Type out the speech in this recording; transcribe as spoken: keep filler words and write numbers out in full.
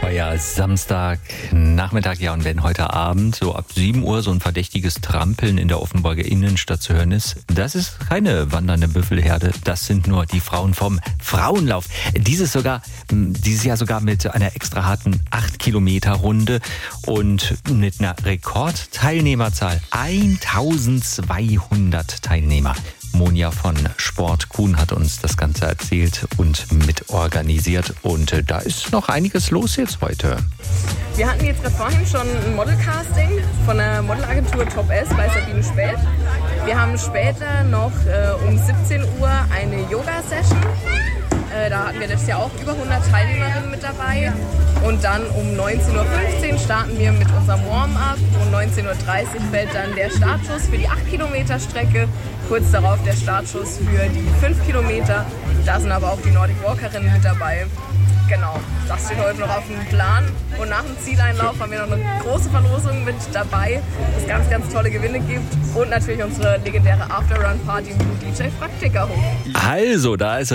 Aber ja, Samstag, Nachmittag, ja, und wenn heute Abend so ab sieben Uhr so ein verdächtiges Trampeln in der Offenburger Innenstadt zu hören ist, das ist keine wandernde Büffelherde, das sind nur die Frauen vom Frauenlauf. Dieses sogar, dieses Jahr sogar mit einer extra harten acht Kilometer Runde und mit einer Rekordteilnehmerzahl, eintausendzweihundert Teilnehmer. Monja von Sport Kuhn hat uns das Ganze erzählt und mitorganisiert. Und äh, da ist noch einiges los jetzt heute. Wir hatten jetzt gerade vorhin schon ein Modelcasting von der Modelagentur Top S bei Sabine Späth. Wir haben später noch äh, um siebzehn Uhr eine Yoga-Session. Äh, da hatten wir letztes Jahr auch über hundert Teilnehmerinnen mit dabei. Und dann um neunzehn Uhr fünfzehn starten wir mit unserem Warm-up. Um neunzehn Uhr dreißig fällt dann der Startschuss für die acht Kilometer Strecke. Kurz darauf der Startschuss für die fünf Kilometer. Da sind aber auch die Nordic Walkerinnen mit dabei. Genau, das steht heute noch auf dem Plan. Und nach dem Zieleinlauf haben wir noch eine große Verlosung mit dabei, wo es ganz, ganz tolle Gewinne gibt. Und natürlich unsere legendäre After-Run-Party mit D J Frank Dickerhoff. Also, da ist